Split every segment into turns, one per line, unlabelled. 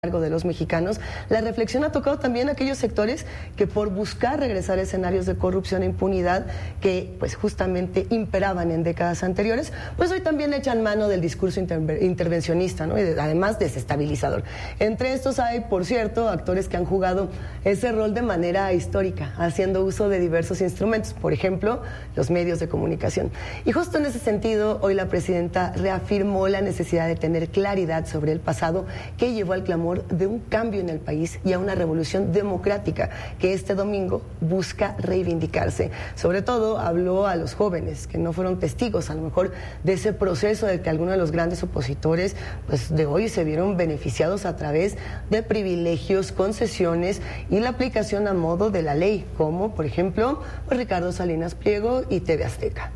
de los mexicanos, la reflexión ha tocado también a aquellos sectores que por buscar regresar a escenarios de corrupción e impunidad que pues justamente imperaban en décadas anteriores, pues hoy también echan mano del discurso intervencionista, ¿no? Y además desestabilizador. Entre estos hay, por cierto, actores que han jugado ese rol de manera histórica, haciendo uso de diversos instrumentos, por ejemplo, los medios de comunicación. Y justo en ese sentido, hoy la presidenta reafirmó la necesidad de tener claridad sobre el pasado que llevó al clamor de un cambio en el país y a una revolución democrática que este domingo busca reivindicarse. Sobre todo habló a los jóvenes que no fueron testigos a lo mejor de ese proceso del que algunos de los grandes opositores pues de hoy se vieron beneficiados a través de privilegios, concesiones y la aplicación a modo de la ley, como por ejemplo Ricardo Salinas Pliego y TV Azteca.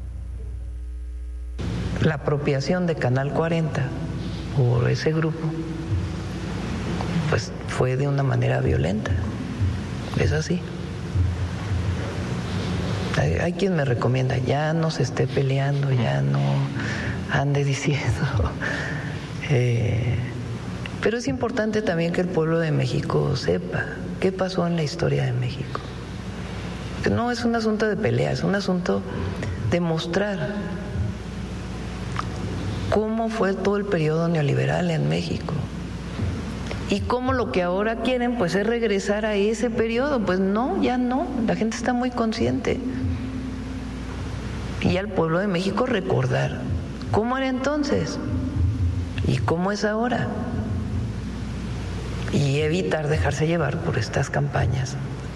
La apropiación de Canal 40 por ese grupo pues fue de una manera violenta, es así. Hay quien me recomienda, ya no se esté peleando, ya no ande diciendo. Pero es importante también que el pueblo de México sepa qué pasó en la historia de México. No es un asunto de pelea, es un asunto de mostrar cómo fue todo el periodo neoliberal en México. Y cómo lo que ahora quieren pues es regresar a ese periodo. Pues no, ya no, la gente está muy consciente. Y al pueblo de México recordar cómo era entonces y cómo es ahora. Y evitar dejarse llevar por estas campañas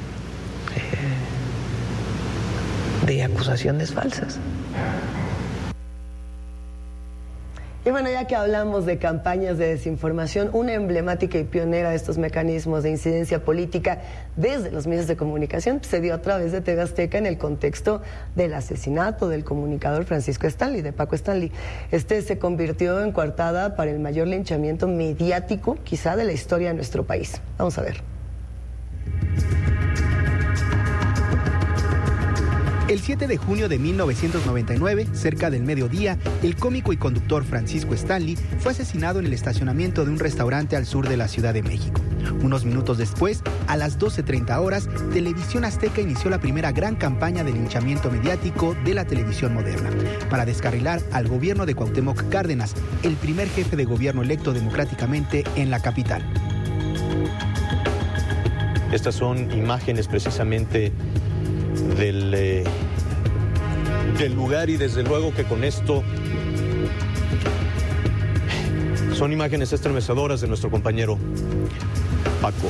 de acusaciones falsas.
Y bueno, ya que hablamos de campañas de desinformación, una emblemática y pionera de estos mecanismos de incidencia política desde los medios de comunicación se dio a través de TV Azteca en el contexto del asesinato del comunicador Francisco Stanley, de Paco Stanley. Este se convirtió en coartada para el mayor linchamiento mediático quizá de la historia de nuestro país. Vamos a ver.
El 7 de junio de 1999, cerca del mediodía, el cómico y conductor Francisco Stanley fue asesinado en el estacionamiento de un restaurante al sur de la Ciudad de México. Unos minutos después, a las 12:30 horas, Televisión Azteca inició la primera gran campaña de linchamiento mediático de la televisión moderna, para descarrilar al gobierno de Cuauhtémoc Cárdenas, el primer jefe de gobierno electo democráticamente en la capital.
Estas son imágenes precisamente del lugar y desde luego que con esto son imágenes estremecedoras de nuestro compañero Paco.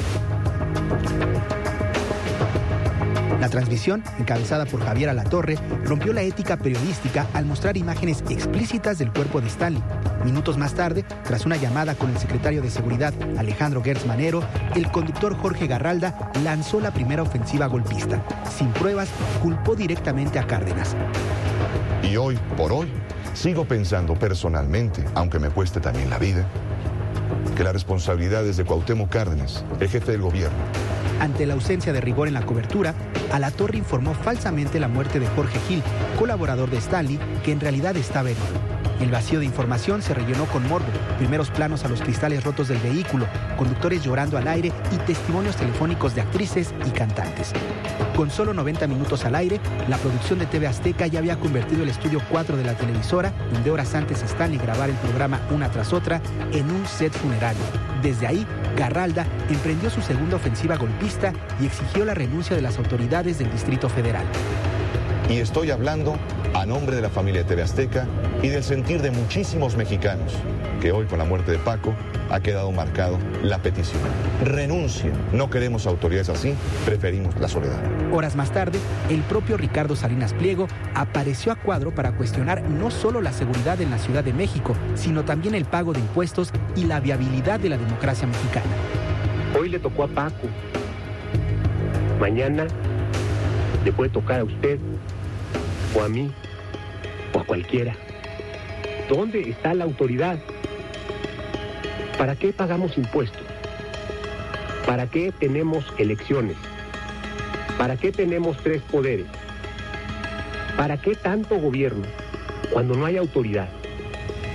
La transmisión, encabezada por Javier Alatorre, rompió la ética periodística al mostrar imágenes explícitas del cuerpo de Stanley. Minutos más tarde, tras una llamada con el secretario de Seguridad, Alejandro Gertz Manero, el conductor Jorge Garralda lanzó la primera ofensiva golpista. Sin pruebas, culpó directamente a Cárdenas.
Y hoy por hoy, sigo pensando personalmente, aunque me cueste también la vida, que la responsabilidad es de Cuauhtémoc Cárdenas, el jefe del gobierno.
Ante la ausencia de rigor en la cobertura, Alatorre informó falsamente la muerte de Jorge Gil, colaborador de Stanley, que en realidad estaba herido. El vacío de información se rellenó con morbo, primeros planos a los cristales rotos del vehículo, conductores llorando al aire y testimonios telefónicos de actrices y cantantes. Con solo 90 minutos al aire, la producción de TV Azteca ya había convertido el estudio 4 de la televisora, donde horas antes Stanley grabara el programa una tras otra, en un set funerario. Desde ahí, Garralda emprendió su segunda ofensiva golpista y exigió la renuncia de las autoridades del Distrito Federal.
Y estoy hablando a nombre de la familia de TV Azteca y del sentir de muchísimos mexicanos, que hoy con la muerte de Paco ha quedado marcado la petición. Renuncien, no queremos autoridades así, preferimos la soledad.
Horas más tarde, el propio Ricardo Salinas Pliego apareció a cuadro para cuestionar no solo la seguridad en la Ciudad de México, sino también el pago de impuestos y la viabilidad de la democracia mexicana.
Hoy le tocó a Paco, mañana le puede tocar a usted, o a mí, o a cualquiera. ¿Dónde está la autoridad? ¿Para qué pagamos impuestos? ¿Para qué tenemos elecciones? ¿Para qué tenemos 3 poderes? ¿Para qué tanto gobierno cuando no hay autoridad?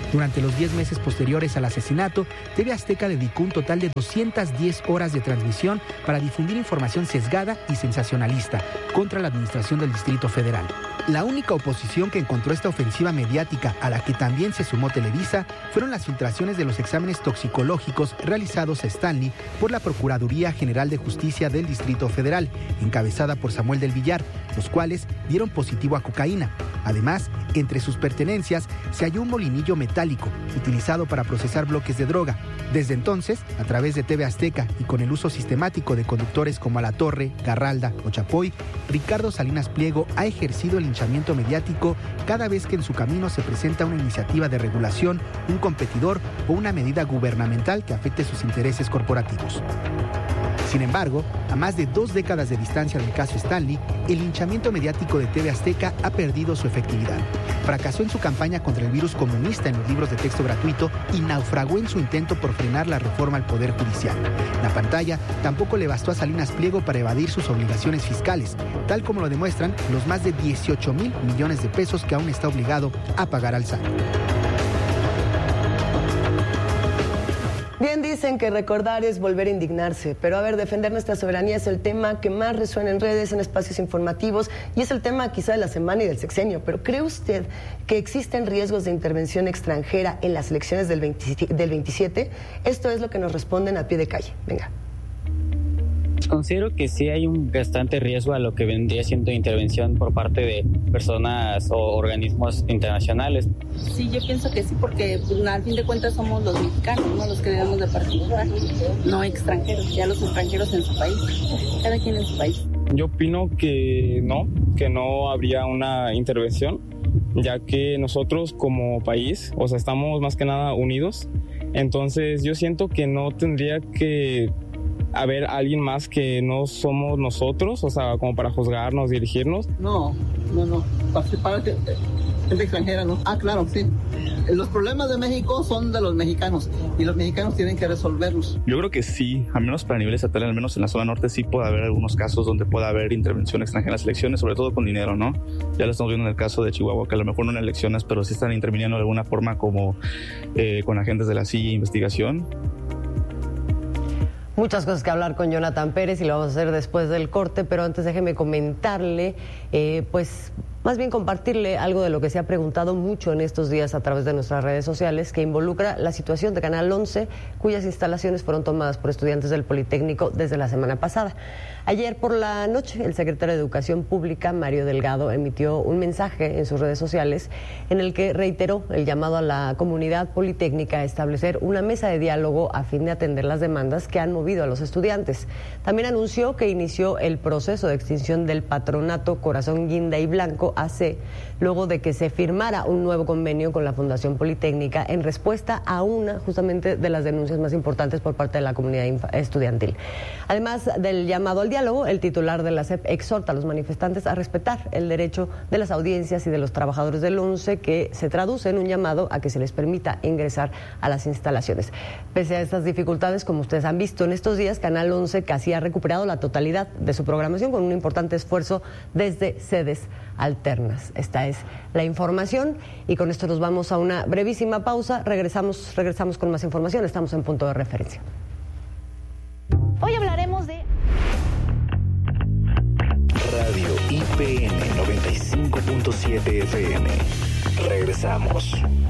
Durante los 10 meses posteriores al asesinato, TV Azteca dedicó un total de 210 horas de transmisión para difundir información sesgada y sensacionalista contra la administración del Distrito Federal. La única oposición que encontró esta ofensiva mediática, a la que también se sumó Televisa, fueron las filtraciones de los exámenes toxicológicos realizados a Stanley por la Procuraduría General de Justicia del Distrito Federal, encabezada por Samuel del Villar, los cuales dieron positivo a cocaína. Además, entre sus pertenencias se halló un molinillo metálico utilizado para procesar bloques de droga. Desde entonces, a través de TV Azteca y con el uso sistemático de conductores como Alatorre, Garralda o Chapoy, Ricardo Salinas Pliego ha ejercido el linchamiento mediático cada vez que en su camino se presenta una iniciativa de regulación, un competidor o una medida gubernamental que afecte sus intereses corporativos. Sin embargo, a más de 2 décadas de distancia del caso Stanley, el linchamiento mediático de TV Azteca ha perdido su efectividad. Fracasó en su campaña contra el virus comunista en los libros de texto gratuito y naufragó en su intento por frenar la reforma al Poder Judicial. La pantalla tampoco le bastó a Salinas Pliego para evadir sus obligaciones fiscales, tal como lo demuestran los más de 18,000 millones de pesos que aún está obligado a pagar al SAT.
Bien dicen que recordar es volver a indignarse, pero a ver, defender nuestra soberanía es el tema que más resuena en redes, en espacios informativos, y es el tema quizá de la semana y del sexenio. Pero ¿cree usted que existen riesgos de intervención extranjera en las elecciones del 27? Esto es lo que nos responden a pie de calle. Venga.
Considero que sí hay un bastante riesgo a lo que vendría siendo intervención por parte de personas o organismos internacionales.
Sí, yo pienso que sí, porque al fin de cuentas somos los mexicanos, ¿no? Los que debemos de participar, no extranjeros, ya los extranjeros en su país, cada quien en su país.
Yo opino que no habría una intervención, ya que nosotros como país, estamos más que nada unidos, entonces yo siento que no tendría que haber alguien más que no somos nosotros, como para juzgarnos, dirigirnos.
No, participar gente extranjera, ¿no? Ah, claro, sí. Los problemas de México son de los mexicanos y los mexicanos tienen que resolverlos.
Yo creo que sí, al menos para nivel estatal, al menos en la zona norte sí puede haber algunos casos donde pueda haber intervención extranjera en las elecciones, sobre todo con dinero, ¿no? Ya lo estamos viendo en el caso de Chihuahua, que a lo mejor no en elecciones, pero sí están interviniendo de alguna forma como con agentes de la CIA, investigación.
Muchas cosas que hablar con Jonathan Pérez y lo vamos a hacer después del corte, pero antes déjeme comentarle, más bien compartirle algo de lo que se ha preguntado mucho en estos días a través de nuestras redes sociales, que involucra la situación de Canal 11, cuyas instalaciones fueron tomadas por estudiantes del Politécnico desde la semana pasada. Ayer por la noche, el secretario de Educación Pública, Mario Delgado, emitió un mensaje en sus redes sociales en el que reiteró el llamado a la comunidad politécnica a establecer una mesa de diálogo a fin de atender las demandas que han movido a los estudiantes. También anunció que inició el proceso de extinción del patronato Corazón Guinda y Blanco AC, luego de que se firmara un nuevo convenio con la Fundación Politécnica en respuesta a una justamente de las denuncias más importantes por parte de la comunidad estudiantil. Además del llamado al diálogo, el titular de la SEP exhorta a los manifestantes a respetar el derecho de las audiencias y de los trabajadores del 11, que se traduce en un llamado a que se les permita ingresar a las instalaciones. Pese a estas dificultades, como ustedes han visto en estos días, Canal 11 casi ha recuperado la totalidad de su programación con un importante esfuerzo desde sedes alternas. Esta es la información y con esto nos vamos a una brevísima pausa. Regresamos con más información. Estamos en Punto de Referencia.
Hoy hablaremos de
Radio IPN 95.7 FM. Regresamos.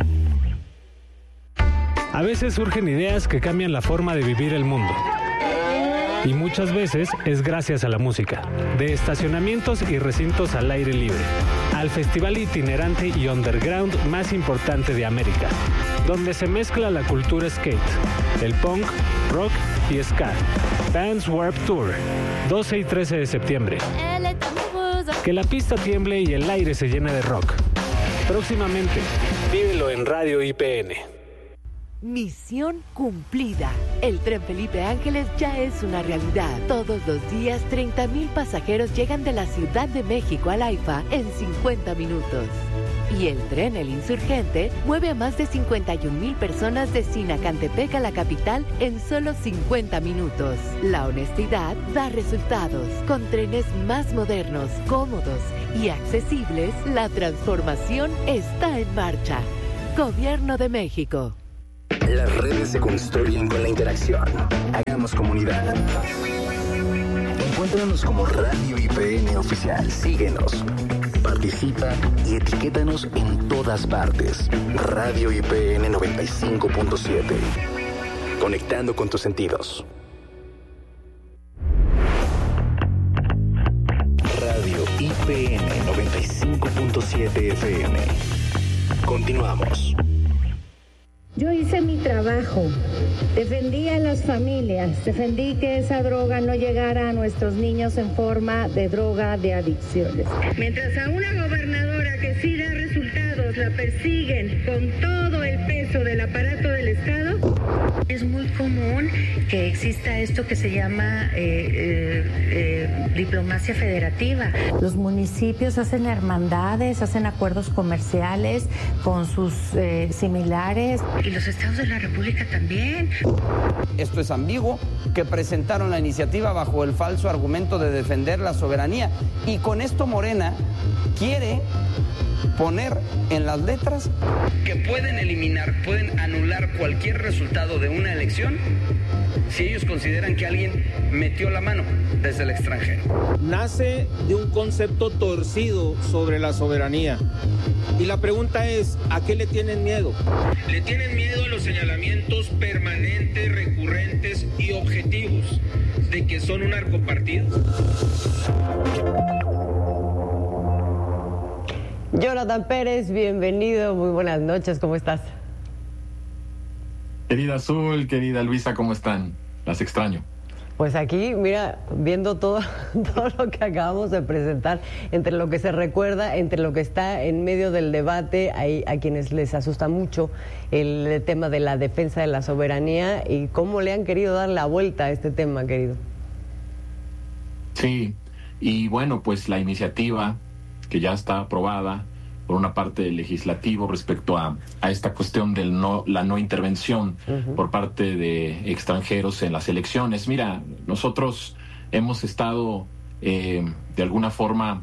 A veces surgen ideas que cambian la forma de vivir el mundo. Y muchas veces es gracias a la música. De estacionamientos y recintos al aire libre, al festival itinerante y underground más importante de América, donde se mezcla la cultura skate, el punk, rock y ska. Vans Warped Tour, 12 y 13 de septiembre. Que la pista tiemble y el aire se llene de rock. Próximamente, vívelo en Radio IPN.
Misión cumplida. El tren Felipe Ángeles ya es una realidad. Todos los días 30,000 pasajeros llegan de la Ciudad de México al AIFA en 50 minutos. Y el tren El Insurgente mueve a más de 51,000 personas de Sinacantepec a la capital en solo 50 minutos. La honestidad da resultados. Con trenes más modernos, cómodos y accesibles, la transformación está en marcha. Gobierno de México.
Las redes se construyen con la interacción. Hagamos comunidad. Encuéntranos como Radio IPN Oficial. Síguenos, participa y etiquétanos en todas partes. Radio IPN 95.7. Conectando con tus sentidos. Radio IPN 95.7 FM. Continuamos.
Yo hice mi trabajo, defendí a las familias, defendí que esa droga no llegara a nuestros niños en forma de droga de adicciones. Mientras a una gobernadora que sí da resultados la persiguen con todo el peso del aparato del Estado, es muy común que exista esto que se llama diplomacia federativa. Los municipios hacen hermandades, hacen acuerdos comerciales con sus similares. Y los estados de la República también.
Esto es ambiguo, que presentaron la iniciativa bajo el falso argumento de defender la soberanía. Y con esto Morena quiere poner en las letras que pueden eliminar, pueden anular cualquier resultado de una elección si ellos consideran que alguien metió la mano desde el extranjero.
Nace de un concepto torcido sobre la soberanía. Y la pregunta es, ¿a qué le tienen miedo?
Le tienen miedo a los señalamientos permanentes, recurrentes y objetivos de que son un narcopartido.
Jonathan Pérez, bienvenido, muy buenas noches, ¿cómo estás?
Querida Azul, querida Luisa, ¿cómo están? Las extraño.
Pues aquí, mira, viendo todo lo que acabamos de presentar, entre lo que se recuerda, entre lo que está en medio del debate, hay a quienes les asusta mucho el tema de la defensa de la soberanía y cómo le han querido dar la vuelta a este tema, querido.
Sí, y bueno, pues la iniciativa que ya está aprobada por una parte del legislativo respecto a esta cuestión de la no intervención por parte de extranjeros en las elecciones. Mira, nosotros hemos estado, de alguna forma,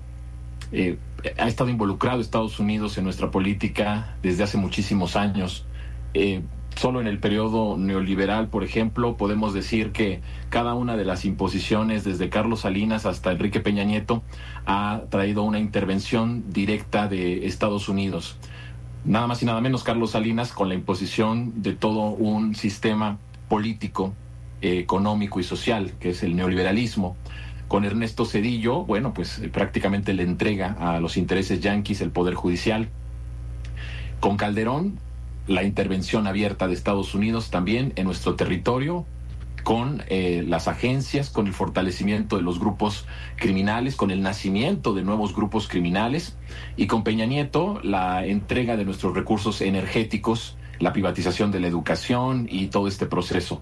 ha estado involucrado Estados Unidos en nuestra política desde hace muchísimos años. Solo en el periodo neoliberal, por ejemplo, podemos decir que cada una de las imposiciones, desde Carlos Salinas hasta Enrique Peña Nieto, ha traído una intervención directa de Estados Unidos. Nada más y nada menos, Carlos Salinas, con la imposición de todo un sistema político, económico y social, que es el neoliberalismo. Con Ernesto Zedillo, bueno, pues prácticamente le entrega a los intereses yanquis el poder judicial. Con Calderón, la intervención abierta de Estados Unidos también en nuestro territorio, con las agencias, con el fortalecimiento de los grupos criminales, con el nacimiento de nuevos grupos criminales, y con Peña Nieto, la entrega de nuestros recursos energéticos, la privatización de la educación y todo este proceso.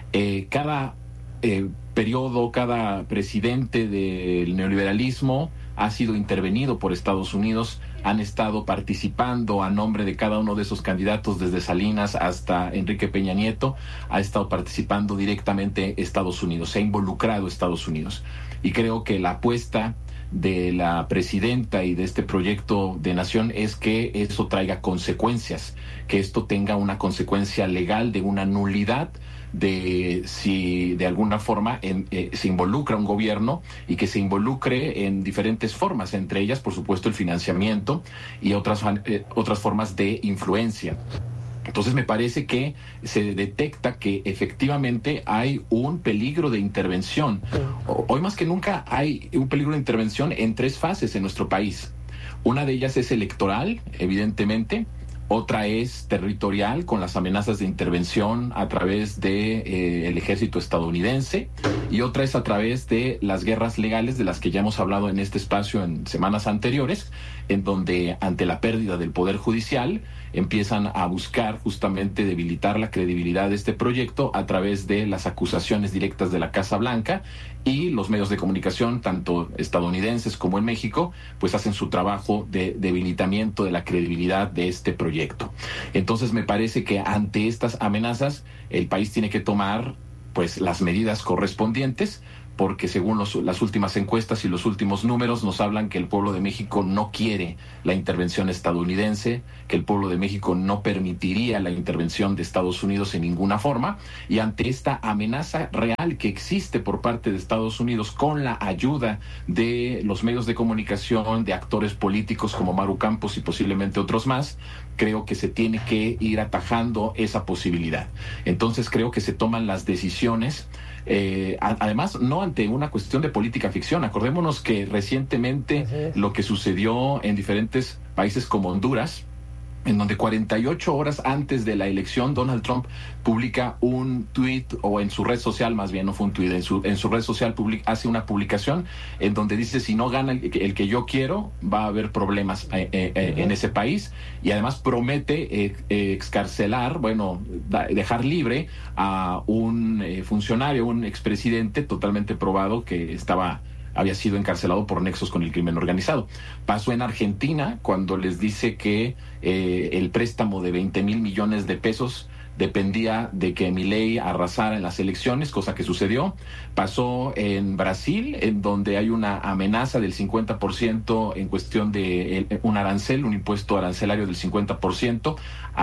Cada periodo, cada presidente del neoliberalismo ha sido intervenido por Estados Unidos, han estado participando a nombre de cada uno de esos candidatos, desde Salinas hasta Enrique Peña Nieto, ha estado participando directamente Estados Unidos, se ha involucrado Estados Unidos. Y creo que la apuesta de la presidenta y de este proyecto de nación es que eso traiga consecuencias, que esto tenga una consecuencia legal de una nulidad de si de alguna forma se involucra un gobierno, y que se involucre en diferentes formas, entre ellas, por supuesto, el financiamiento y otras formas de influencia. Entonces me parece que se detecta que efectivamente hay un peligro de intervención. Hoy más que nunca hay un peligro de intervención en tres fases en nuestro país. Una de ellas es electoral, evidentemente. Otra es territorial, con las amenazas de intervención a través de el ejército estadounidense, y otra es a través de las guerras legales, de las que ya hemos hablado en este espacio en semanas anteriores, en donde ante la pérdida del poder judicial empiezan a buscar justamente debilitar la credibilidad de este proyecto a través de las acusaciones directas de la Casa Blanca, y los medios de comunicación, tanto estadounidenses como en México, pues hacen su trabajo de debilitamiento de la credibilidad de este proyecto. Entonces me parece que ante estas amenazas el país tiene que tomar pues las medidas correspondientes, porque según las últimas encuestas y los últimos números nos hablan que el pueblo de México no quiere la intervención estadounidense, que el pueblo de México no permitiría la intervención de Estados Unidos en ninguna forma, y ante esta amenaza real que existe por parte de Estados Unidos con la ayuda de los medios de comunicación, de actores políticos como Maru Campos y posiblemente otros más, creo que se tiene que ir atajando esa posibilidad. Entonces creo que se toman las decisiones, además no ante una cuestión de política ficción. Acordémonos que recientemente lo que sucedió en diferentes países como Honduras, en donde 48 horas antes de la elección Donald Trump publica un tuit, o en su red social, más bien no fue un tuit, en su red social hace una publicación en donde dice: si no gana el que yo quiero, va a haber problemas en ese país, y además promete excarcelar, dejar libre a un funcionario, un expresidente totalmente probado que había sido encarcelado por nexos con el crimen organizado. Pasó en Argentina cuando les dice que el préstamo de 20,000 millones de pesos dependía de que Milei arrasara en las elecciones, cosa que sucedió. Pasó en Brasil, en donde hay una amenaza del 50% en cuestión de un arancel, un impuesto arancelario del 50%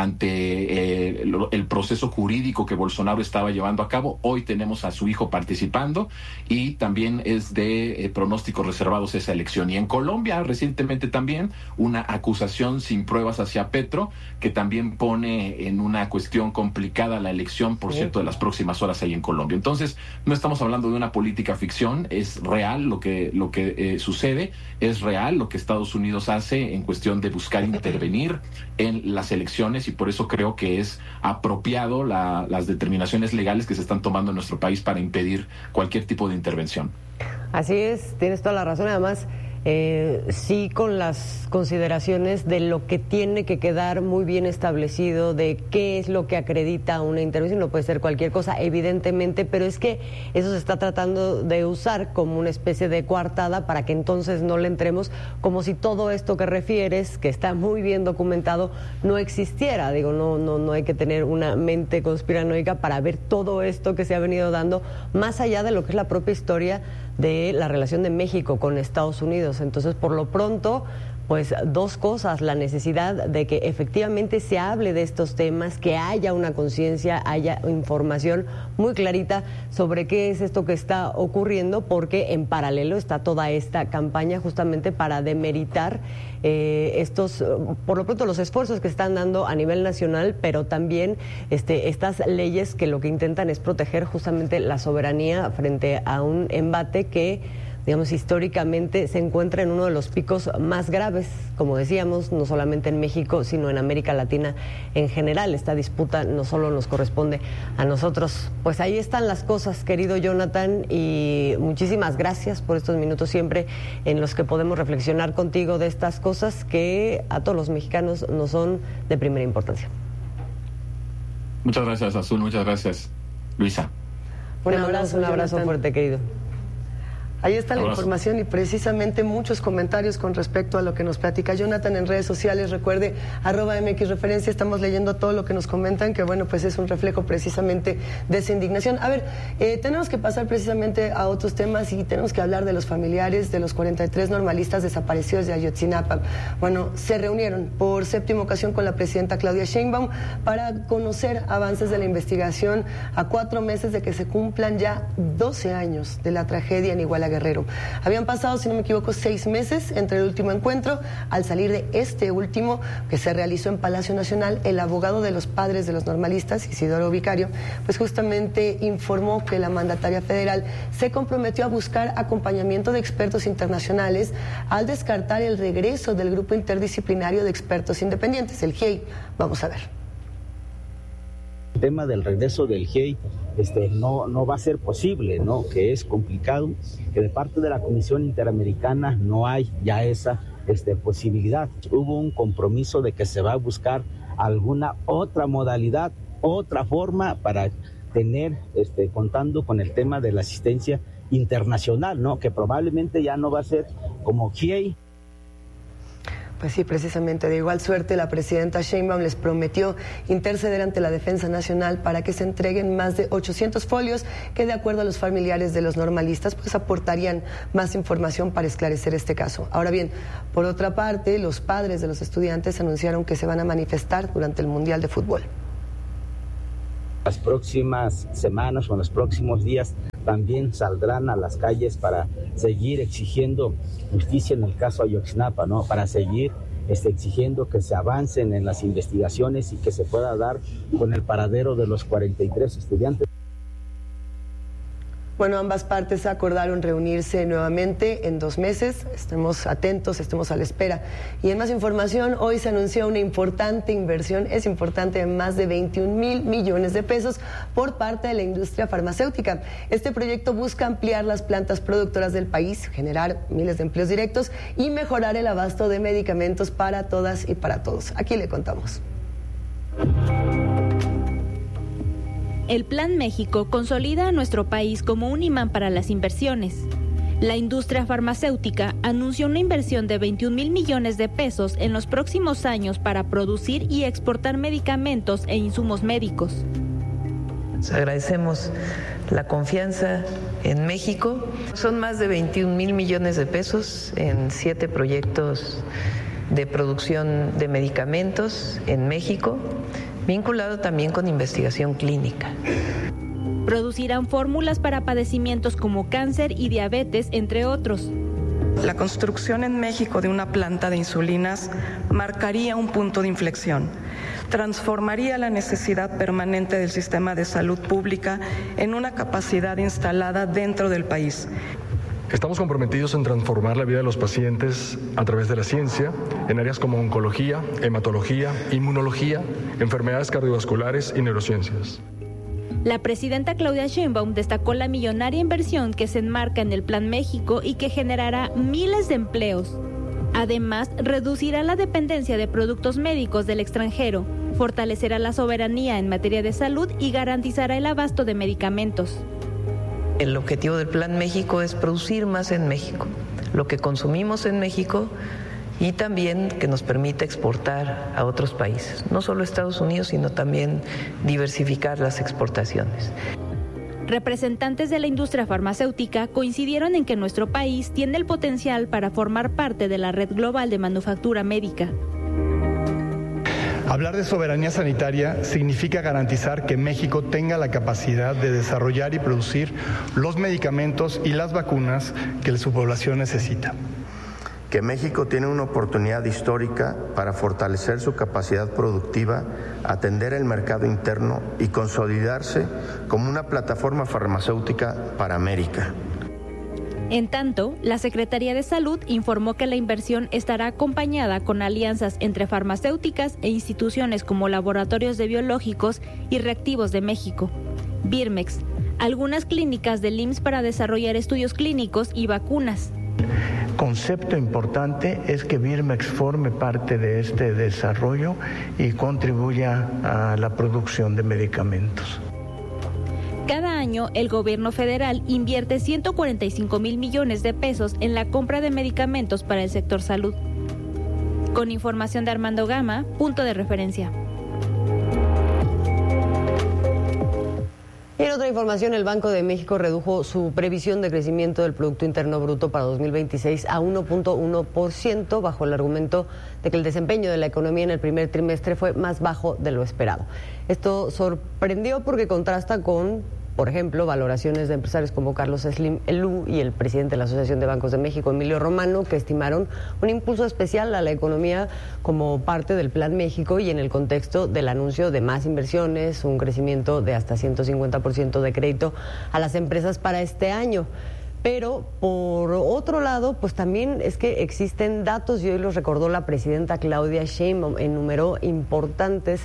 ante el proceso jurídico que Bolsonaro estaba llevando a cabo. Hoy tenemos a su hijo participando, y también es de pronósticos reservados esa elección. Y en Colombia, recientemente también, una acusación sin pruebas hacia Petro, que también pone en una cuestión complicada la elección, por cierto, de las próximas horas ahí en Colombia. Entonces, no estamos hablando de una política ficción, es real lo que sucede, es real lo que Estados Unidos hace en cuestión de buscar intervenir en las elecciones, y por eso creo que es apropiado las determinaciones legales que se están tomando en nuestro país para impedir cualquier tipo de intervención.
Así es, tienes toda la razón. Además, sí, con las consideraciones de lo que tiene que quedar muy bien establecido, de qué es lo que acredita una intervención. No puede ser cualquier cosa, evidentemente, pero es que eso se está tratando de usar como una especie de coartada para que entonces no le entremos, como si todo esto que refieres, que está muy bien documentado, no existiera. Digo, no hay que tener una mente conspiranoica para ver todo esto que se ha venido dando, más allá de lo que es la propia historia de la relación de México con Estados Unidos. Entonces, por lo pronto, pues dos cosas: la necesidad de que efectivamente se hable de estos temas, que haya una conciencia, haya información muy clarita sobre qué es esto que está ocurriendo, porque en paralelo está toda esta campaña justamente para demeritar por lo pronto, los esfuerzos que están dando a nivel nacional, pero también estas leyes que lo que intentan es proteger justamente la soberanía frente a un embate que, digamos, históricamente se encuentra en uno de los picos más graves, como decíamos, no solamente en México, sino en América Latina en general. Esta disputa no solo nos corresponde a nosotros. Pues ahí están las cosas, querido Jonathan, y muchísimas gracias por estos minutos siempre en los que podemos reflexionar contigo de estas cosas que a todos los mexicanos nos son de primera importancia.
Muchas gracias, Azul, muchas gracias, Luisa.
Un abrazo fuerte, querido.
Ahí está la información y precisamente muchos comentarios con respecto a lo que nos platica Jonathan en redes sociales. Recuerde, @MXReferencia, estamos leyendo todo lo que nos comentan, que bueno, pues es un reflejo precisamente de esa indignación. A ver, tenemos que pasar precisamente a otros temas y tenemos que hablar de los familiares de los 43 normalistas desaparecidos de Ayotzinapa. Bueno, se reunieron por 7ª ocasión con la presidenta Claudia Sheinbaum para conocer avances de la investigación a 4 meses de que se cumplan ya 12 años de la tragedia en Iguala Guerrero. Habían pasado, si no me equivoco, 6 meses entre el último encuentro. Al salir de este último, que se realizó en Palacio Nacional, el abogado de los padres de los normalistas, Isidoro Vicario, pues justamente informó que la mandataria federal se comprometió a buscar acompañamiento de expertos internacionales al descartar el regreso del grupo interdisciplinario de expertos independientes, el GIEI. Vamos a ver.
El tema del regreso del GIEI no va a ser posible, ¿no? Que es complicado, que de parte de la Comisión Interamericana no hay ya esa posibilidad. Hubo un compromiso de que se va a buscar alguna otra modalidad, otra forma para tener, contando con el tema de la asistencia internacional, ¿no? Que probablemente ya no va a ser como GIEI.
Pues sí, precisamente de igual suerte la presidenta Sheinbaum les prometió interceder ante la Defensa Nacional para que se entreguen más de 800 folios que, de acuerdo a los familiares de los normalistas, pues aportarían más información para esclarecer este caso. Ahora bien, por otra parte, los padres de los estudiantes anunciaron que se van a manifestar durante el Mundial de Fútbol.
Las próximas semanas o en los próximos días también saldrán a las calles para seguir exigiendo justicia en el caso Ayotzinapa, ¿no? Para seguir exigiendo que se avancen en las investigaciones y que se pueda dar con el paradero de los 43 estudiantes.
Bueno, ambas partes acordaron reunirse nuevamente en 2 meses. Estemos atentos, estemos a la espera. Y en más información, hoy se anunció una importante inversión, es importante, de más de 21,000 millones de pesos por parte de la industria farmacéutica. Este proyecto busca ampliar las plantas productoras del país, generar miles de empleos directos y mejorar el abasto de medicamentos para todas y para todos. Aquí le contamos.
El Plan México consolida a nuestro país como un imán para las inversiones. La industria farmacéutica anunció una inversión de 21,000 millones de pesos en los próximos años para producir y exportar medicamentos e insumos médicos.
Agradecemos la confianza en México. Son más de 21,000 millones de pesos en 7 proyectos de producción de medicamentos en México, vinculado también con investigación clínica.
Producirán fórmulas para padecimientos como cáncer y diabetes, entre otros.
La construcción en México de una planta de insulinas marcaría un punto de inflexión. Transformaría la necesidad permanente del sistema de salud pública en una capacidad instalada dentro del país.
Estamos comprometidos en transformar la vida de los pacientes a través de la ciencia en áreas como oncología, hematología, inmunología, enfermedades cardiovasculares y neurociencias.
La presidenta Claudia Sheinbaum destacó la millonaria inversión que se enmarca en el Plan México y que generará miles de empleos. Además, reducirá la dependencia de productos médicos del extranjero, fortalecerá la soberanía en materia de salud y garantizará el abasto de medicamentos.
El objetivo del Plan México es producir más en México, lo que consumimos en México, y también que nos permita exportar a otros países, no solo a Estados Unidos, sino también diversificar las exportaciones.
Representantes de la industria farmacéutica coincidieron en que nuestro país tiene el potencial para formar parte de la red global de manufactura médica.
Hablar de soberanía sanitaria significa garantizar que México tenga la capacidad de desarrollar y producir los medicamentos y las vacunas que su población necesita.
Que México tiene una oportunidad histórica para fortalecer su capacidad productiva, atender el mercado interno y consolidarse como una plataforma farmacéutica para América.
En tanto, la Secretaría de Salud informó que la inversión estará acompañada con alianzas entre farmacéuticas e instituciones como Laboratorios de Biológicos y Reactivos de México, Birmex, algunas clínicas del IMSS para desarrollar estudios clínicos y vacunas.
Concepto importante es que Birmex forme parte de este desarrollo y contribuya a la producción de medicamentos.
Cada año, el gobierno federal invierte 145,000 millones de pesos en la compra de medicamentos para el sector salud. Con información de Armando Gama, punto de referencia.
En otra información, el Banco de México redujo su previsión de crecimiento del Producto Interno Bruto para 2026 a 1.1%, bajo el argumento de que el desempeño de la economía en el primer trimestre fue más bajo de lo esperado. Esto sorprendió porque contrasta con, por ejemplo, valoraciones de empresarios como Carlos Slim Elú y el presidente de la Asociación de Bancos de México, Emilio Romano, que estimaron un impulso especial a la economía como parte del Plan México y en el contexto del anuncio de más inversiones, un crecimiento de hasta 150% de crédito a las empresas para este año. Pero, por otro lado, pues también es que existen datos, y hoy los recordó la presidenta Claudia Sheinbaum, enumeró importantes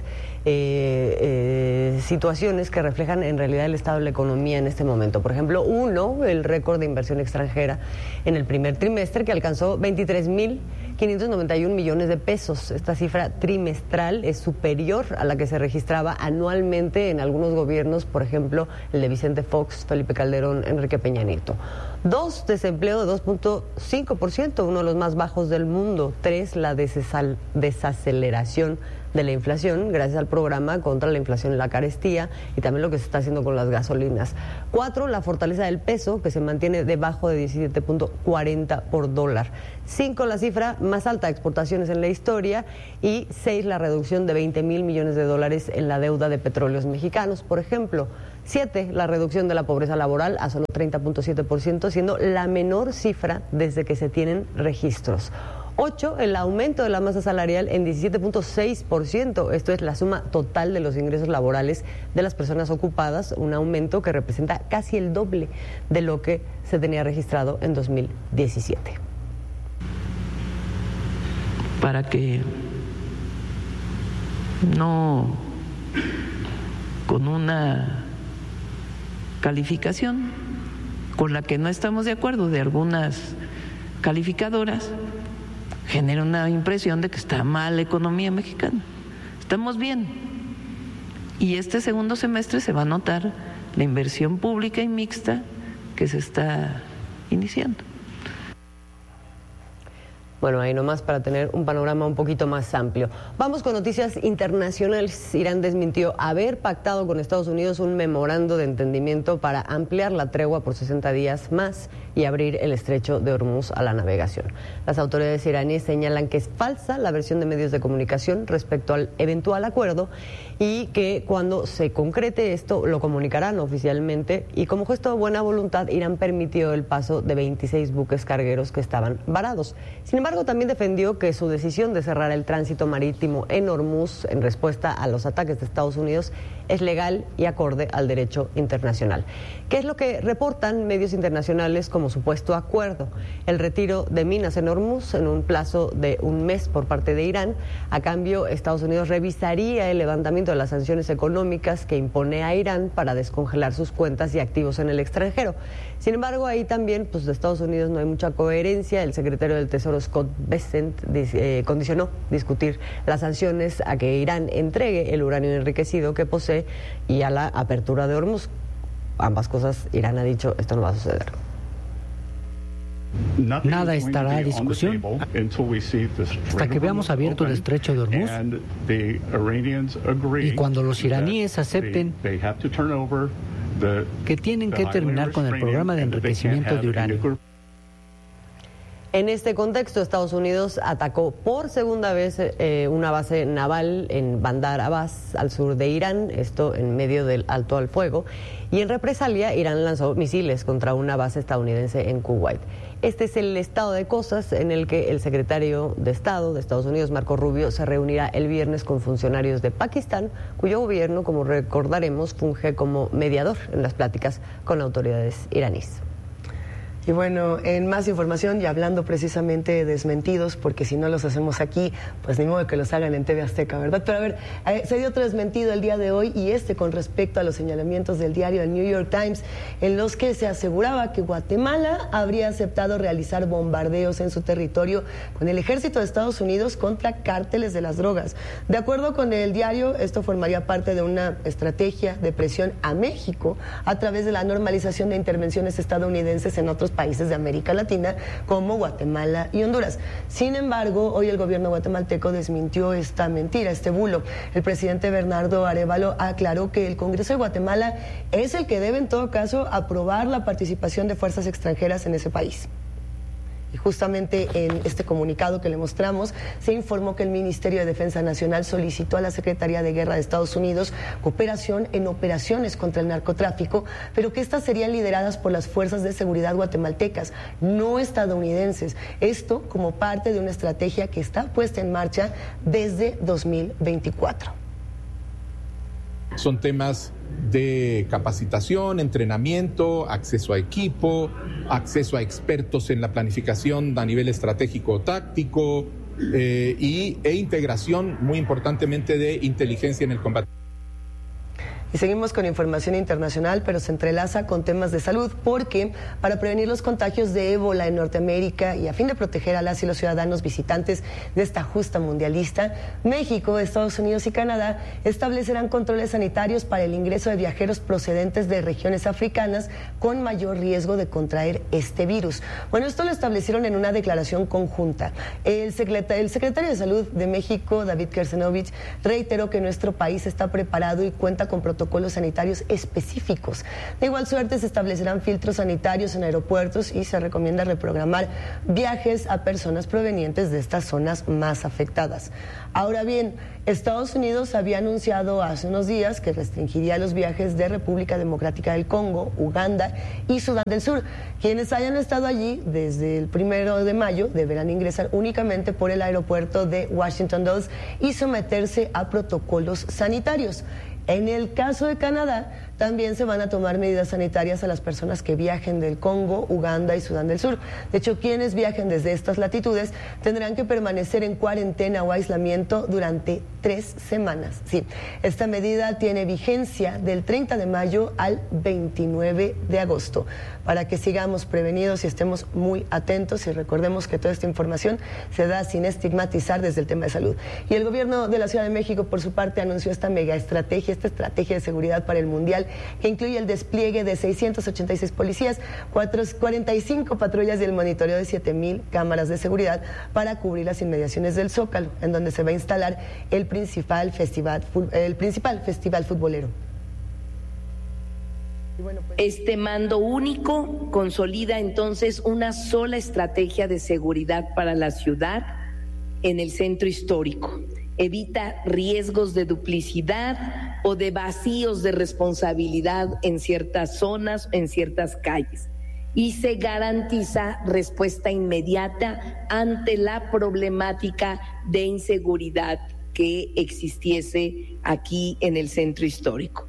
situaciones que reflejan en realidad el estado de la economía en este momento. Por ejemplo, el récord de inversión extranjera en el primer trimestre, que alcanzó 23,591 millones de pesos. Esta cifra trimestral es superior a la que se registraba anualmente en algunos gobiernos, por ejemplo, el de Vicente Fox, Felipe Calderón, Enrique Peña Nieto. 2, desempleo de 2.5%, uno de los más bajos del mundo. 3, la desaceleración de la inflación, gracias al programa contra la inflación y la carestía, y también lo que se está haciendo con las gasolinas. 4, la fortaleza del peso, que se mantiene debajo de 17.40 por dólar. 5, la cifra más alta de exportaciones en la historia. Y 6, la reducción de 20,000 millones de dólares en la deuda de petróleos mexicanos, por ejemplo. 7, la reducción de la pobreza laboral a solo 30.7%, siendo la menor cifra desde que se tienen registros. 8, el aumento de la masa salarial en 17.6%. Esto es la suma total de los ingresos laborales de las personas ocupadas, un aumento que representa casi el doble de lo que se tenía registrado en 2017.
Para que no con una calificación con la que no estamos de acuerdo de algunas calificadoras, genera una impresión de que está mal la economía mexicana. Estamos bien. Y este segundo semestre se va a notar la inversión pública y mixta que se está iniciando.
Bueno, ahí nomás para tener un panorama un poquito más amplio. Vamos con noticias internacionales. Irán desmintió haber pactado con Estados Unidos un memorando de entendimiento para ampliar la tregua por 60 días más y abrir el estrecho de Hormuz a la navegación. Las autoridades iraníes señalan que es falsa la versión de medios de comunicación respecto al eventual acuerdo y que cuando se concrete esto lo comunicarán oficialmente, y como gesto de buena voluntad Irán permitió el paso de 26 buques cargueros que estaban varados. Sin embargo, también defendió que su decisión de cerrar el tránsito marítimo en Hormuz en respuesta a los ataques de Estados Unidos es legal y acorde al derecho internacional. ¿Qué es lo que reportan medios internacionales como supuesto acuerdo? El retiro de minas en Hormuz en un plazo de un mes por parte de Irán. A cambio, Estados Unidos revisaría el levantamiento de las sanciones económicas que impone a Irán para descongelar sus cuentas y activos en el extranjero. Sin embargo, ahí también, pues de Estados Unidos no hay mucha coherencia. El secretario del Tesoro, Scott Bessent, condicionó discutir las sanciones a que Irán entregue el uranio enriquecido que posee y a la apertura de Hormuz. Ambas cosas, Irán ha dicho, esto no va a suceder.
Nada estará a discusión hasta que veamos abierto el estrecho de Hormuz, y cuando los iraníes acepten que tienen que terminar con el programa de enriquecimiento de uranio.
En este contexto, Estados Unidos atacó por segunda vez una base naval en Bandar Abbas, al sur de Irán, esto en medio del alto al fuego, y en represalia Irán lanzó misiles contra una base estadounidense en Kuwait. Este es el estado de cosas en el que el secretario de Estado de Estados Unidos, Marco Rubio, se reunirá el viernes con funcionarios de Pakistán, cuyo gobierno, como recordaremos, funge como mediador en las pláticas con autoridades iraníes.
Y bueno, en más información y hablando precisamente de desmentidos, porque si no los hacemos aquí, pues ni modo que los hagan en TV Azteca, ¿verdad? Pero a ver, se dio otro desmentido el día de hoy, y con respecto a los señalamientos del diario El New York Times, en los que se aseguraba que Guatemala habría aceptado realizar bombardeos en su territorio con el ejército de Estados Unidos contra cárteles de las drogas. De acuerdo con el diario, esto formaría parte de una estrategia de presión a México a través de la normalización de intervenciones estadounidenses en otros países de América Latina como Guatemala y Honduras. Sin embargo, hoy el gobierno guatemalteco desmintió esta mentira, este bulo. El presidente Bernardo Arévalo aclaró que el Congreso de Guatemala es el que debe en todo caso aprobar la participación de fuerzas extranjeras en ese país. Y justamente en este comunicado que le mostramos, se informó que el Ministerio de Defensa Nacional solicitó a la Secretaría de Guerra de Estados Unidos cooperación en operaciones contra el narcotráfico, pero que estas serían lideradas por las fuerzas de seguridad guatemaltecas, no estadounidenses. Esto como parte de una estrategia que está puesta en marcha desde 2024.
Son temas de capacitación, entrenamiento, acceso a equipo, acceso a expertos en la planificación a nivel estratégico-táctico e integración, muy importantemente, de inteligencia en el combate.
Y seguimos con información internacional, pero se entrelaza con temas de salud, porque para prevenir los contagios de ébola en Norteamérica y a fin de proteger a las y los ciudadanos visitantes de esta justa mundialista, México, Estados Unidos y Canadá establecerán controles sanitarios para el ingreso de viajeros procedentes de regiones africanas con mayor riesgo de contraer este virus. Bueno, esto lo establecieron en una declaración conjunta. El secretario de Salud de México, David Kersenovich, reiteró que nuestro país está preparado y cuenta con protocolos sanitarios específicos. De igual suerte, se establecerán filtros sanitarios en aeropuertos y se recomienda reprogramar viajes a personas provenientes de estas zonas más afectadas. Ahora bien, Estados Unidos había anunciado hace unos días que restringiría los viajes de República Democrática del Congo, Uganda y Sudán del Sur. Quienes hayan estado allí desde el 1 de mayo deberán ingresar únicamente por el aeropuerto de Washington Dulles y someterse a protocolos sanitarios. En el caso de Canadá, también se van a tomar medidas sanitarias a las personas que viajen del Congo, Uganda y Sudán del Sur. De hecho, quienes viajen desde estas latitudes tendrán que permanecer en cuarentena o aislamiento durante 3 semanas. Sí, esta medida tiene vigencia del 30 de mayo al 29 de agosto. Para que sigamos prevenidos y estemos muy atentos y recordemos que toda esta información se da sin estigmatizar desde el tema de salud. Y el gobierno de la Ciudad de México, por su parte, anunció esta estrategia de seguridad para el Mundial, que incluye el despliegue de 686 policías, 45 patrullas y el monitoreo de 7,000 cámaras de seguridad para cubrir las inmediaciones del Zócalo, en donde se va a instalar el principal festival futbolero.
Este mando único consolida entonces una sola estrategia de seguridad para la ciudad en el centro histórico. Evita riesgos de duplicidad o de vacíos de responsabilidad en ciertas zonas, en ciertas calles. Y se garantiza respuesta inmediata ante la problemática de inseguridad que existiese aquí en el centro histórico.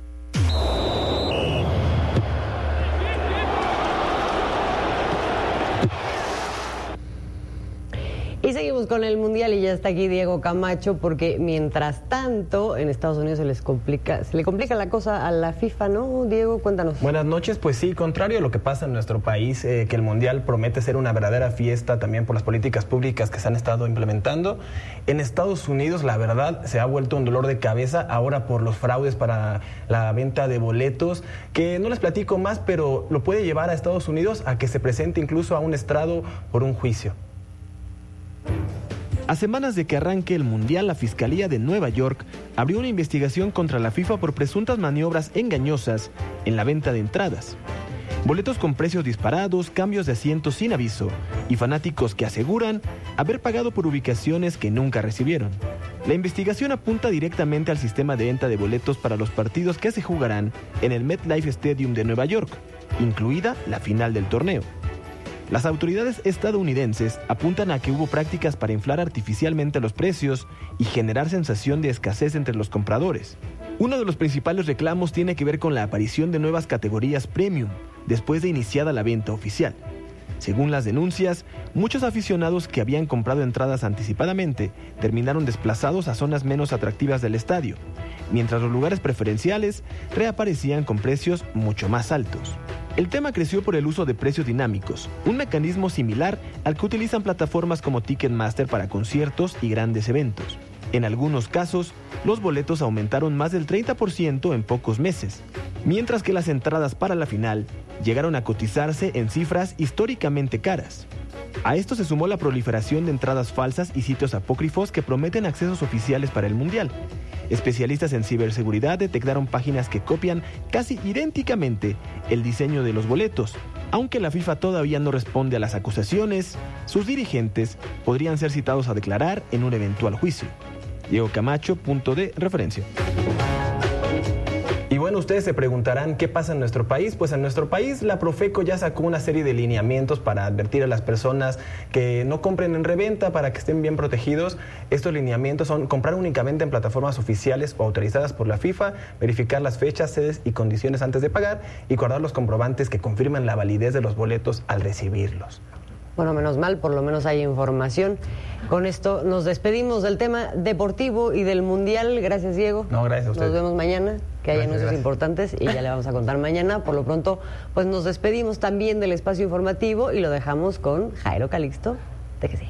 Y seguimos con el Mundial y ya está aquí Diego Camacho, porque mientras tanto en Estados Unidos se le complica la cosa a la FIFA, ¿no? Diego, cuéntanos.
Buenas noches. Pues sí, contrario a lo que pasa en nuestro país, que el Mundial promete ser una verdadera fiesta también por las políticas públicas que se han estado implementando, en Estados Unidos la verdad se ha vuelto un dolor de cabeza ahora por los fraudes para la venta de boletos, que no les platico más, pero lo puede llevar a Estados Unidos a que se presente incluso a un estrado por un juicio.
A semanas de que arranque el Mundial, la Fiscalía de Nueva York abrió una investigación contra la FIFA por presuntas maniobras engañosas en la venta de entradas. Boletos con precios disparados, cambios de asientos sin aviso y fanáticos que aseguran haber pagado por ubicaciones que nunca recibieron. La investigación apunta directamente al sistema de venta de boletos para los partidos que se jugarán en el MetLife Stadium de Nueva York, incluida la final del torneo. Las autoridades estadounidenses apuntan a que hubo prácticas para inflar artificialmente los precios y generar sensación de escasez entre los compradores. Uno de los principales reclamos tiene que ver con la aparición de nuevas categorías premium después de iniciada la venta oficial. Según las denuncias, muchos aficionados que habían comprado entradas anticipadamente terminaron desplazados a zonas menos atractivas del estadio, mientras los lugares preferenciales reaparecían con precios mucho más altos. El tema creció por el uso de precios dinámicos, un mecanismo similar al que utilizan plataformas como Ticketmaster para conciertos y grandes eventos. En algunos casos, los boletos aumentaron más del 30% en pocos meses, mientras que las entradas para la final llegaron a cotizarse en cifras históricamente caras. A esto se sumó la proliferación de entradas falsas y sitios apócrifos que prometen accesos oficiales para el Mundial. Especialistas en ciberseguridad detectaron páginas que copian casi idénticamente el diseño de los boletos. Aunque la FIFA todavía no responde a las acusaciones, sus dirigentes podrían ser citados a declarar en un eventual juicio. Diego Camacho, punto de referencia.
Y bueno, ustedes se preguntarán qué pasa en nuestro país. Pues en nuestro país la Profeco ya sacó una serie de lineamientos para advertir a las personas que no compren en reventa para que estén bien protegidos. Estos lineamientos son comprar únicamente en plataformas oficiales o autorizadas por la FIFA, verificar las fechas, sedes y condiciones antes de pagar y guardar los comprobantes que confirman la validez de los boletos al recibirlos.
Bueno, menos mal, por lo menos hay información. Con esto nos despedimos del tema deportivo y del Mundial. Gracias, Diego.
No, gracias a ustedes.
Nos vemos mañana. que hay anuncios importantes y ya le vamos a contar mañana. Por lo pronto, pues nos despedimos también del espacio informativo y lo dejamos con Jairo Calixto, de que sí.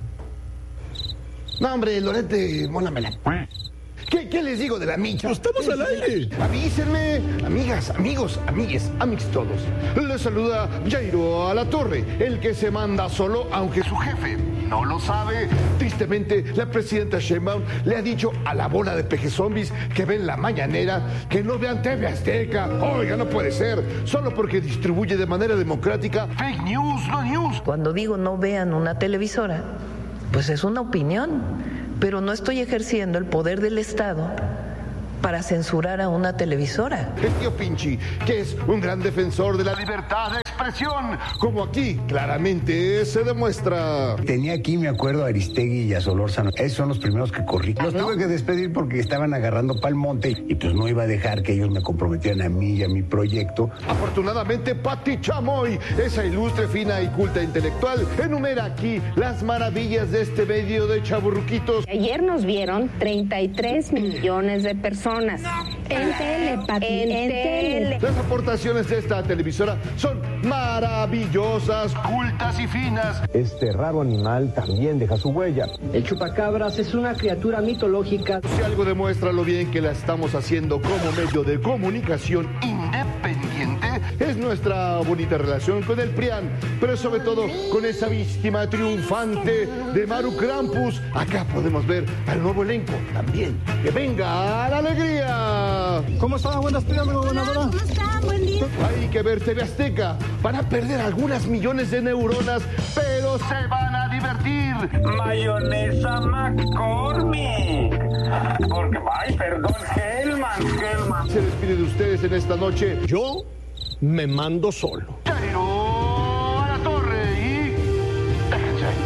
No, hombre, Lorete, mónamela. ¿Qué les digo de la micha?
¡Estamos al aire!
Avísenme, amigas, amigos, amigues todos. Les saluda Jairo Alatorre, el que se manda solo, aunque su jefe no lo sabe. Tristemente, la presidenta Sheinbaum le ha dicho a la bola de pejezombis que ven la mañanera que no vean TV Azteca. Oiga, no puede ser, solo porque distribuye de manera democrática fake news, no news.
Cuando digo no vean una televisora, pues es una opinión. Pero no estoy ejerciendo el poder del Estado para censurar a una televisora.
El tío Pinchi, que es un gran defensor de la libertad de expresión, como aquí claramente se demuestra.
Tenía aquí, me acuerdo, a Aristegui y a Solórzano. Esos son los primeros que corrí. Los tuve que despedir porque estaban agarrando pa'l monte y pues no iba a dejar que ellos me comprometieran a mí y a mi proyecto.
Afortunadamente, Pati Chamoy, esa ilustre, fina y culta intelectual, enumera aquí las maravillas de este medio de chaburruquitos.
Ayer nos vieron 33 millones de personas. En tele, Pati, en tele.
Las aportaciones de esta televisora son maravillosas, cultas y finas.
Este raro animal también deja su huella.
El chupacabras es una criatura mitológica.
Si algo demuestra lo bien que la estamos haciendo como medio de comunicación independiente, es nuestra bonita relación con el PRIAN, pero sobre todo con esa víctima triunfante de Maru Krampus. Acá podemos ver al nuevo elenco también. ¡Que venga a la alegría!
¿Cómo están? Buenas tardes, gobernadora.
¿Cómo están? Buen día.
Hay que ver TV Azteca. Van a perder algunas millones de neuronas, pero se van a divertir.
Mayonesa McCormick. Porque, ay, perdón, Hellman.
Se despide de ustedes en esta noche.
Yo me mando solo.
Jairo Alatorre y... déjense ahí.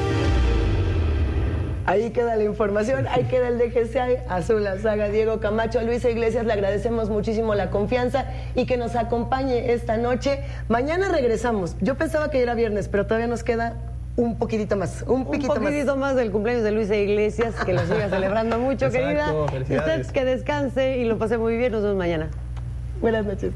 Ahí queda la información, ahí queda el DGC, Azul Azaga, Diego Camacho, Luisa Iglesias, le agradecemos muchísimo la confianza y que nos acompañe esta noche. Mañana regresamos. Yo pensaba que era viernes, pero todavía nos queda un poquitito más. Un poquitito más
del cumpleaños de Luisa Iglesias, que lo siga celebrando mucho, querida. Usted que descanse y lo pase muy bien. Nos vemos mañana.
Buenas noches.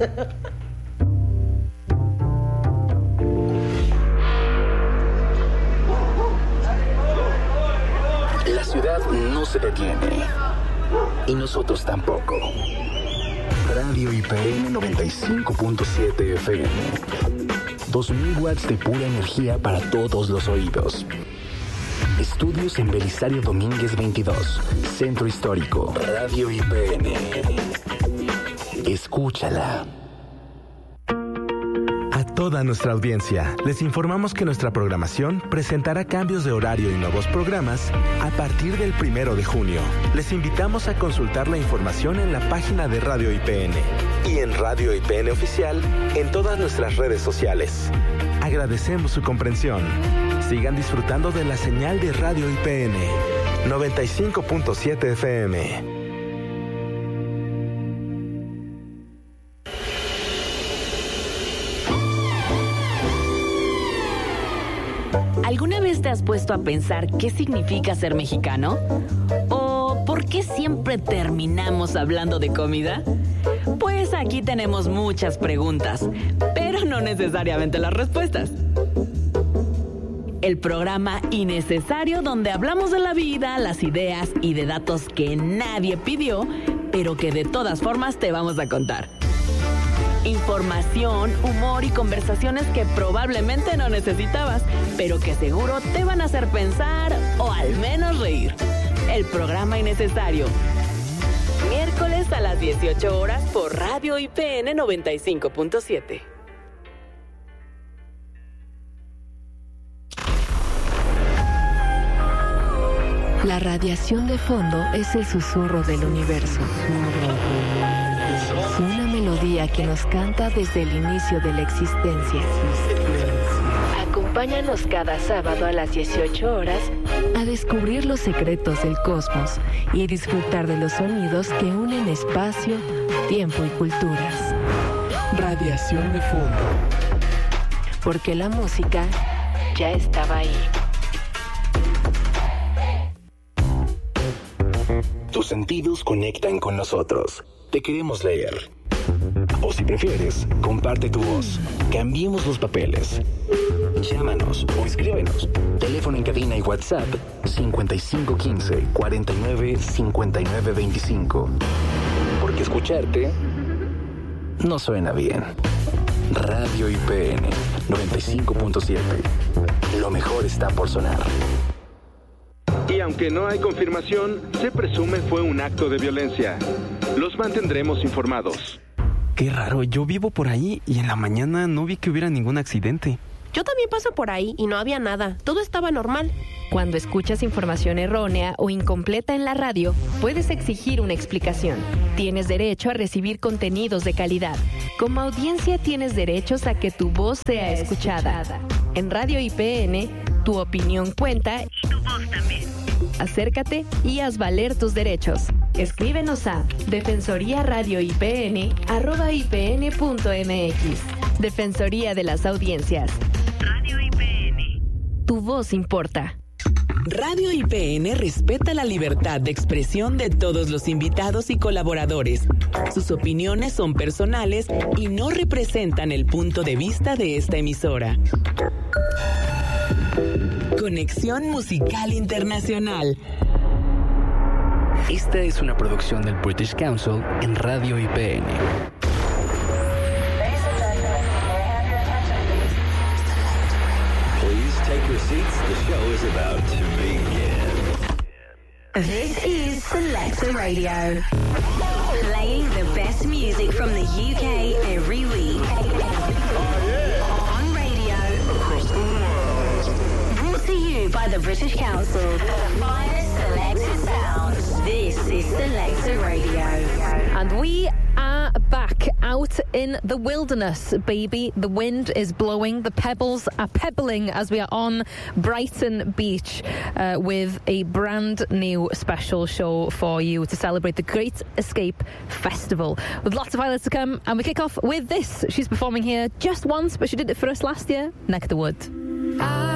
La ciudad no se detiene. Y nosotros tampoco. Radio IPN 95.7 FM. 2000 watts de pura energía para todos los oídos. Estudios en Belisario Domínguez 22, Centro Histórico. Radio IPN. Escúchala.
A toda nuestra audiencia, les informamos que nuestra programación presentará cambios de horario y nuevos programas a partir del 1 de junio. Les invitamos a consultar la información en la página de Radio IPN y en Radio IPN Oficial en todas nuestras redes sociales. Agradecemos su comprensión. Sigan disfrutando de la señal de Radio IPN 95.7 FM.
¿Alguna vez te has puesto a pensar qué significa ser mexicano? ¿O por qué siempre terminamos hablando de comida? Pues aquí tenemos muchas preguntas, pero no necesariamente las respuestas. El programa innecesario donde hablamos de la vida, las ideas y de datos que nadie pidió, pero que de todas formas te vamos a contar. Información, humor y conversaciones que probablemente no necesitabas, pero que seguro te van a hacer pensar o al menos reír. El programa innecesario. Miércoles a las 18 horas por Radio IPN 95.7.
La radiación de fondo es el susurro del universo. Una melodía que nos canta desde el inicio de la existencia. Acompáñanos cada sábado a las 18 horas a descubrir los secretos del cosmos y disfrutar de los sonidos que unen espacio, tiempo y culturas. Radiación de fondo. Porque la música ya estaba ahí.
Tu Tus sentidos conectan con nosotros. Te queremos leer. O si prefieres, comparte tu voz. Cambiemos los papeles. Llámanos o escríbenos. Teléfono en cabina y WhatsApp 5515 49 59 25. Porque escucharte no suena bien. Radio IPN 95.7. Lo mejor está por sonar.
Y aunque no hay confirmación, se presume fue un acto de violencia. Los mantendremos informados.
Qué raro, yo vivo por ahí y en la mañana no vi que hubiera ningún accidente.
Yo también paso por ahí y no había nada. Todo estaba normal.
Cuando escuchas información errónea o incompleta en la radio, puedes exigir una explicación. Tienes derecho a recibir contenidos de calidad. Como audiencia tienes derechos a que tu voz sea escuchada. En Radio IPN, tu opinión cuenta y tu voz también. Acércate y haz valer tus derechos. Escríbenos a defensoriaradioipn@ipn.mx. Defensoría de las Audiencias. Radio IPN. Tu voz importa.
Radio IPN respeta la libertad de expresión de todos los invitados y colaboradores. Sus opiniones son personales y no representan el punto de vista de esta emisora. Conexión Musical Internacional.
Esta es una producción del British Council en Radio IPN.
Please take your seats. The show is about to begin.
This is Selector Radio. Playing the best music from the UK every week. On radio.
Across the world.
Brought to you by the British Council. The finest selected sounds. This is Selector Radio.
And we are back out in the wilderness, baby. The wind is blowing, the pebbles are pebbling as we are on Brighton Beach with a brand new special show for you to celebrate the Great Escape Festival. With lots of highlights to come, and we kick off with this. She's performing here just once, but she did it for us last year, Neck the Wood.